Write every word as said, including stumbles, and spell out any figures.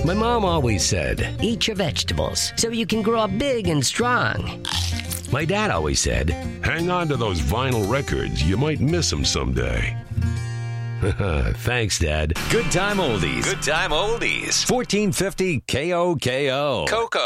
My mom always said, eat your vegetables so you can grow up big and strong. My dad always said, hang on to those vinyl records. You might miss them someday. Thanks, Dad. Good time oldies. Good time oldies. fourteen fifty K O K O. Coco.